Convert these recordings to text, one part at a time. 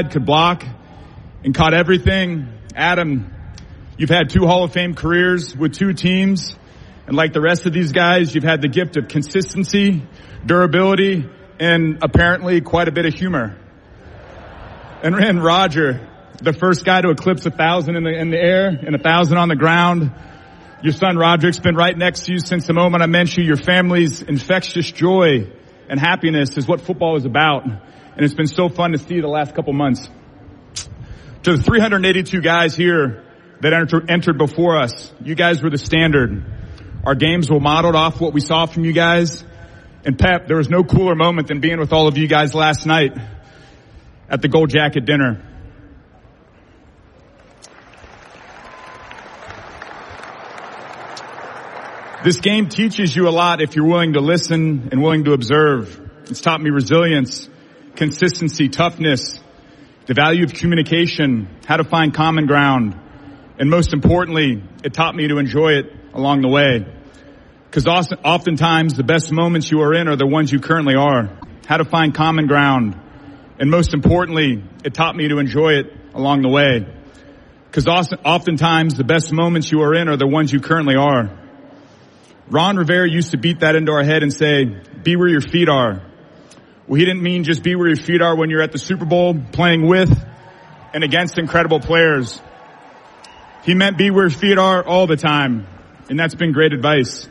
could block and caught everything. Adam, you've had 2 Hall of Fame careers with 2 teams. And like the rest of these guys, you've had the gift of consistency, durability, and apparently quite a bit of humor. And Roger, the first guy to eclipse 1,000 in the air and 1,000 on the ground. Your son Roderick's been right next to you since the moment I mentioned you. Your family's infectious joy and happiness is what football is about. And it's been so fun to see the last couple months. To the 382 guys here that entered before us, you guys were the standard. Our games were modeled off what we saw from you guys. And Pep, there was no cooler moment than being with all of you guys last night at the Gold Jacket dinner. This game teaches you a lot if you're willing to listen and willing to observe. It's taught me resilience, consistency, toughness, the value of communication, how to find common ground. And most importantly, it taught me to enjoy it along the way. Because oftentimes the best moments you are in are the ones you currently are. How to find common ground. And most importantly, it taught me to enjoy it along the way. Because oftentimes the best moments you are in are the ones you currently are. Ron Rivera used to beat that into our head and say, be where your feet are. Well, he didn't mean just be where your feet are when you're at the Super Bowl playing with and against incredible players. He meant be where your feet are all the time. And that's been great advice.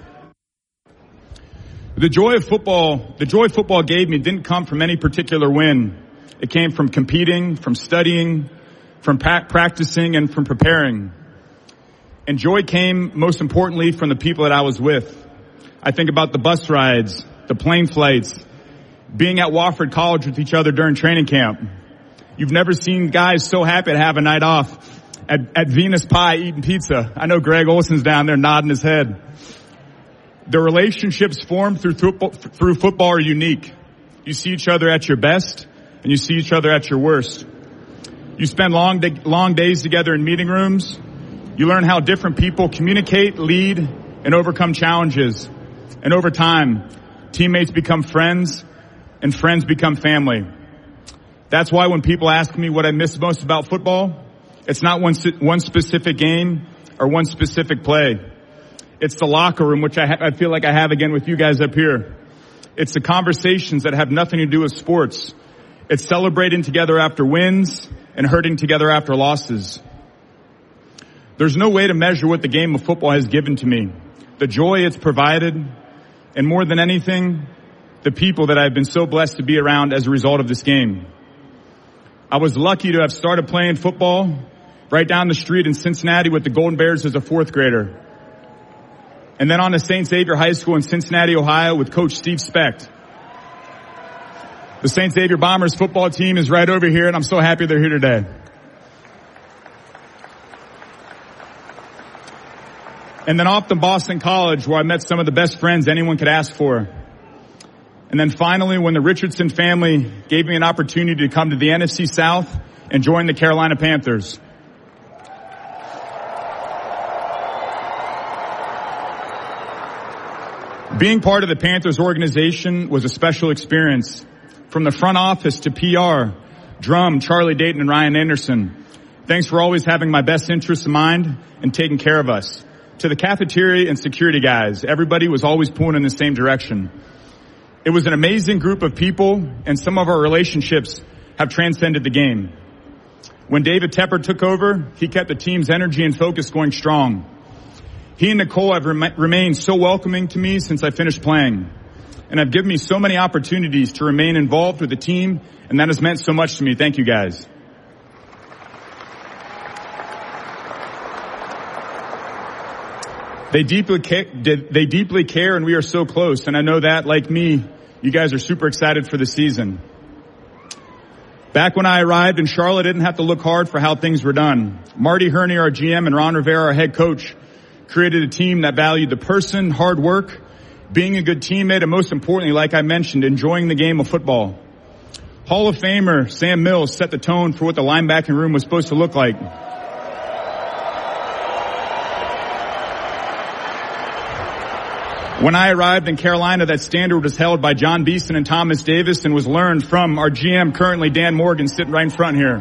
The joy football gave me didn't come from any particular win. It came from competing, from studying, from practicing, and from preparing. And joy came, most importantly, from the people that I was with. I think about the bus rides, the plane flights, being at Wofford College with each other during training camp. You've never seen guys so happy to have a night off at Venus Pie eating pizza. I know Greg Olson's down there nodding his head. The relationships formed through football are unique. You see each other at your best, and you see each other at your worst. You spend long days together in meeting rooms. You learn how different people communicate, lead, and overcome challenges. And over time, teammates become friends, and friends become family. That's why when people ask me what I miss most about football, it's not one specific game or one specific play. It's the locker room, which I feel like I have again with you guys up here. It's the conversations that have nothing to do with sports. It's celebrating together after wins and hurting together after losses. There's no way to measure what the game of football has given to me, the joy it's provided, and more than anything, the people that I've been so blessed to be around as a result of this game. I was lucky to have started playing football right down the street in Cincinnati with the Golden Bears as a 4th grader. And then on to St. Xavier High School in Cincinnati, Ohio with Coach Steve Specht. The St. Xavier Bombers football team is right over here, and I'm so happy they're here today. And then off to Boston College, where I met some of the best friends anyone could ask for. And then finally, when the Richardson family gave me an opportunity to come to the NFC South and join the Carolina Panthers. Being part of the Panthers organization was a special experience. From the front office to PR, Drum, Charlie Dayton, and Ryan Anderson. Thanks for always having my best interests in mind and taking care of us. To the cafeteria and security guys, everybody was always pulling in the same direction. It was an amazing group of people, and some of our relationships have transcended the game. When David Tepper took over, he kept the team's energy and focus going strong. He and Nicole have remained so welcoming to me since I finished playing, and have given me so many opportunities to remain involved with the team, and that has meant so much to me. Thank you, guys. They deeply care, and we are so close. And I know that, like me, you guys are super excited for the season. Back when I arrived in Charlotte, I didn't have to look hard for how things were done. Marty Herney, our GM, and Ron Rivera, our head coach, created a team that valued the person, hard work, being a good teammate, and most importantly, like I mentioned, enjoying the game of football. Hall of Famer Sam Mills set the tone for what the linebacking room was supposed to look like. When I arrived in Carolina, that standard was held by John Beeson and Thomas Davis and was learned from our GM, currently Dan Morgan, sitting right in front here.